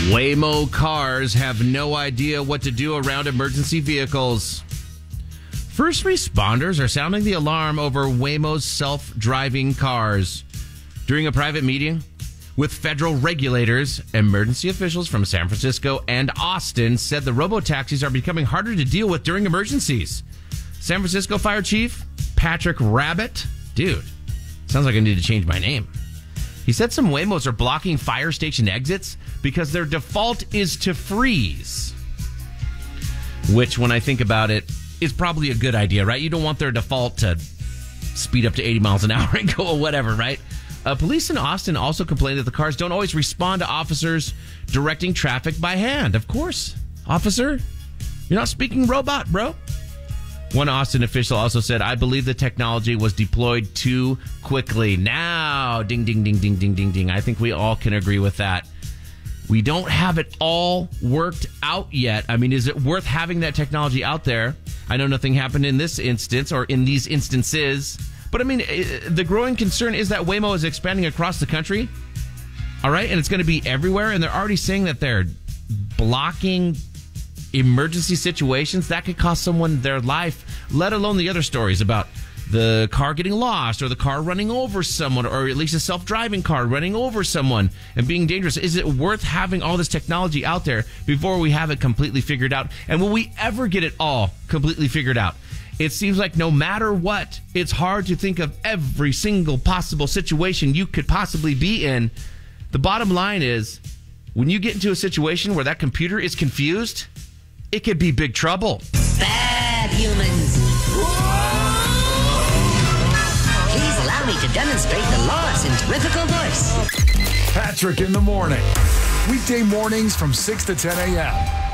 Waymo cars have no idea what to do around emergency vehicles. First responders are sounding the alarm over Waymo's self-driving cars. During a private meeting with federal regulators, emergency officials from San Francisco and Austin said the robo-taxis are becoming harder to deal with during emergencies. San Francisco Fire Chief Patrick Rabbit, dude, sounds like I need to change my name. He said some Waymos are blocking fire station exits because their default is to freeze. Which, when I think about it, is probably a good idea, right? You don't want their default to speed up to 80 miles an hour and go whatever, right? Police in Austin also complained that the cars don't always respond to officers directing traffic by hand. Of course, officer, you're not speaking robot, bro. One Austin official also said, I believe the technology was deployed too quickly. Now, ding, ding, ding, ding, ding, ding, ding. I think we all can agree with that. We don't have it all worked out yet. I mean, is it worth having that technology out there? I know nothing happened in this instance or in these instances. But, I mean, the growing concern is that Waymo is expanding across the country. All right? And it's going to be everywhere. And they're already saying that they're blocking emergency situations that could cost someone their life, let alone the other stories about the car getting lost or the car running over someone, or at least a self-driving car running over someone and being dangerous. Is it worth having all this technology out there before we have it completely figured out? And will we ever get it all completely figured out? It seems like no matter what, it's hard to think of every single possible situation you could possibly be in. The bottom line is, when you get into a situation where that computer is confused, it could be big trouble. Bad humans. Please allow me to demonstrate the laws in terrifical voice. Patrick in the morning. Weekday mornings from 6 to 10 a.m.